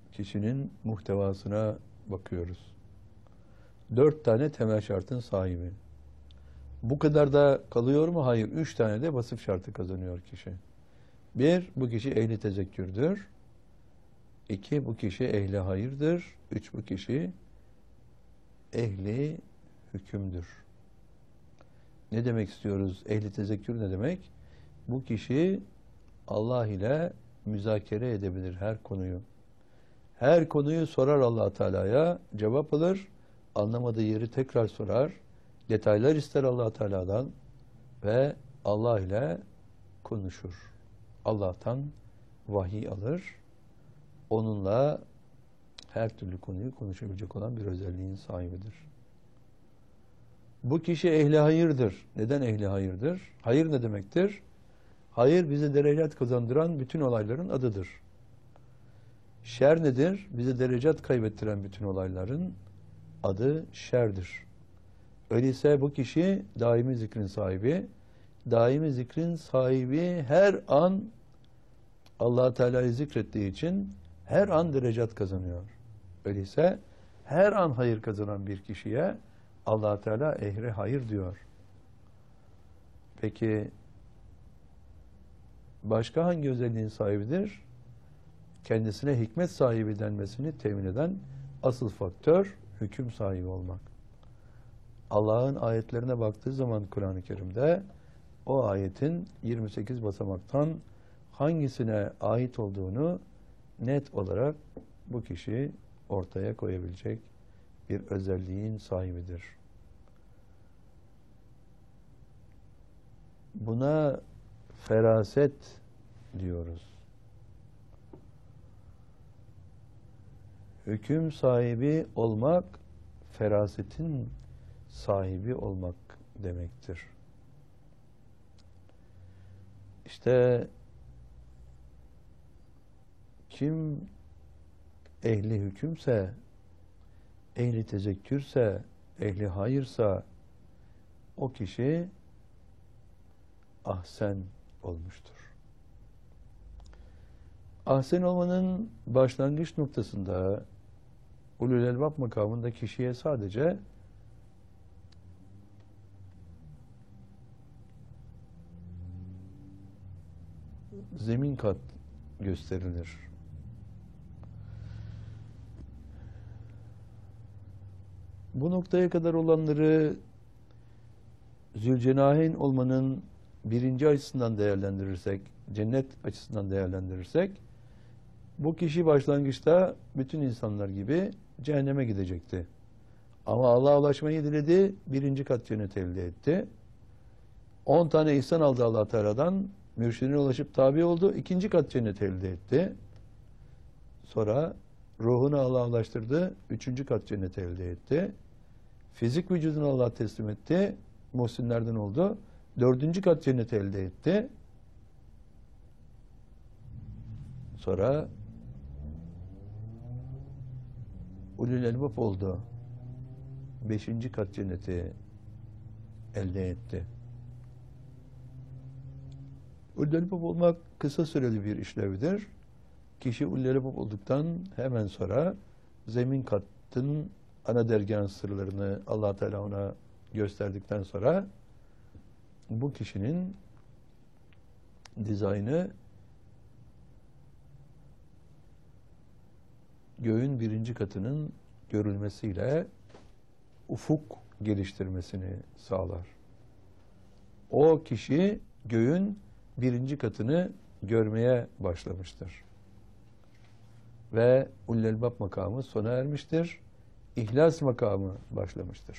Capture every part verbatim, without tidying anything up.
kişinin muhtevasına bakıyoruz. Dört tane temel şartın sahibi. Bu kadar da kalıyor mu? Hayır. Üç tane de vasıf şartı kazanıyor kişi. Bir, bu kişi ehli tezekkürdür. İki, bu kişi ehli hayırdır. Üç, bu kişi ehli hükümdür. Ne demek istiyoruz? Ehli tezekkür ne demek? Bu kişi Allah ile müzakere edebilir her konuyu. Her konuyu sorar Allah Teala'ya, cevap alır. Anlamadığı yeri tekrar sorar. Detaylar ister Allah Teala'dan ve Allah ile konuşur. Allah'tan vahiy alır. Onunla her türlü konuyu konuşabilecek olan bir özelliğin sahibidir. Bu kişi ehli hayırdır. Neden ehli hayırdır? Hayır ne demektir? Hayır bize derecat kazandıran bütün olayların adıdır. Şer nedir? Bize derecat kaybettiren bütün olayların adı şerdir. Öyleyse bu kişi daimi zikrin sahibi. Daimi zikrin sahibi her an Allah Teala'yı zikrettiği için her an derecat kazanıyor. Öyleyse her an hayır kazanan bir kişiye Allah Teala ehli hayır diyor. Peki başka hangi özelliğin sahibidir? Kendisine hikmet sahibi denmesini temin eden asıl faktör hüküm sahibi olmak. Allah'ın ayetlerine baktığı zaman Kur'an-ı Kerim'de o ayetin yirmi sekiz basamaktan hangisine ait olduğunu net olarak bu kişi ortaya koyabilecek bir özelliğin sahibidir. Buna feraset diyoruz. Hüküm sahibi olmak, ferasetin sahibi olmak demektir. İşte kim ehli hükümse, ehli tezekkürse, ehli hayırsa o kişi ahsen olmuştur. Ahsen olmanın başlangıç noktasında ulul elbab makamında kişiye sadece zemin kat gösterilir. Bu noktaya kadar olanları Zülcenaheyn olmanın birinci açısından değerlendirirsek, cennet açısından değerlendirirsek, bu kişi başlangıçta bütün insanlar gibi cehenneme gidecekti. Ama Allah'a ulaşmayı diledi, birinci kat cennet elde etti. On tane ihsan aldı Allah Teala'dan, mürşidine ulaşıp tabi oldu, ikinci kat cennet elde etti. Sonra ruhunu Allah'a ulaştırdı, üçüncü kat cennet elde etti. Fizik vücudunu Allah'a teslim etti, muhsinlerden oldu. Dördüncü kat cennet elde etti. Sonra ulul elbab oldu. Beşinci kat cenneti elde etti. Ulul elbab olmak kısa süreli bir işlevdir. Kişi ulul elbab olduktan hemen sonra zemin katın ana dergahın sırlarını Allah Teala ona gösterdikten sonra bu kişinin dizaynı göğün birinci katının görülmesiyle ufuk geliştirmesini sağlar. O kişi göğün birinci katını görmeye başlamıştır. Ve ulul elbab makamı sona ermiştir. İhlas makamı başlamıştır.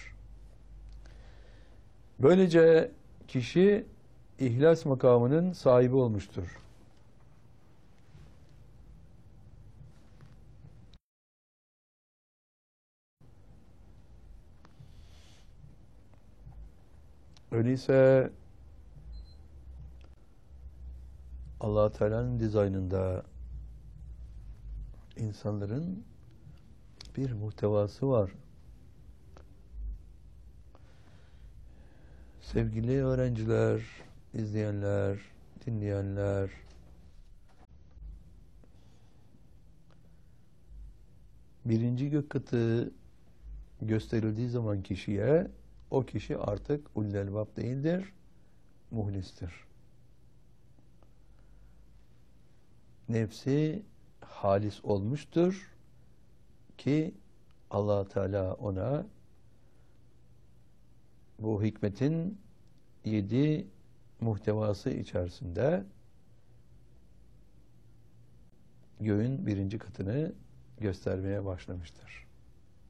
Böylece kişi ihlas makamının sahibi olmuştur. Öyleyse Allah Teala'nın dizaynında insanların bir muhtevası var. Sevgili öğrenciler, izleyenler, dinleyenler, birinci gök katı gösterildiği zaman kişiye, o kişi artık ulul elbab değildir, muhlistir. Nefsi halis olmuştur ki Allah Teala ona bu hikmetin yedi muhtevası içerisinde göğün birinci katını göstermeye başlamıştır.